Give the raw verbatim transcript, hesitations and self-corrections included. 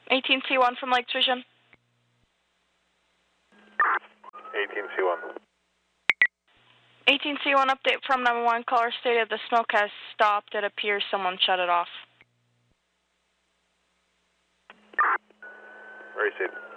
eighteen C one from Lakes Vision. eighteen C one. eighteen C one update from nine one one. Caller stated the smoke has stopped. It appears someone shut it off. Received.